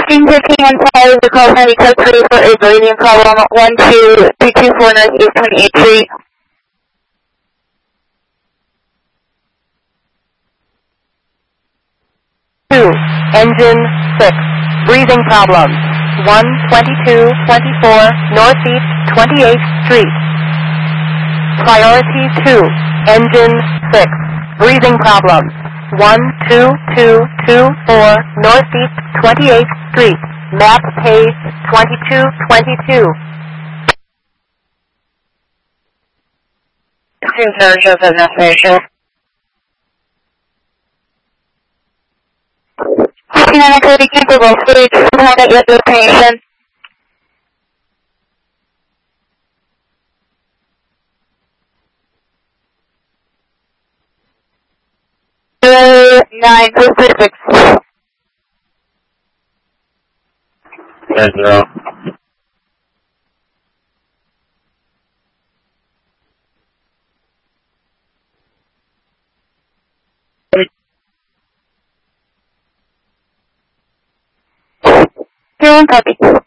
1515 on fire, the call sign code 3 for a bleeding problem 12324 Northeast 28th Street. Engine 6, breathing problems, 12224 Northeast 28th Street. Priority 2, Engine 6, breathing problems, 12224 Northeast 28th Street. Map page 2222. In charge of administration. 59 code capable, please provide at your location. Nine specifics. Yes, no. Copy.